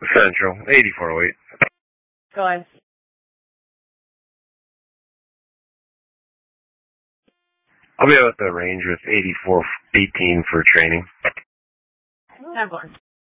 Central, 8408. Go ahead. I'll be able to range with 8418 for training. Have one.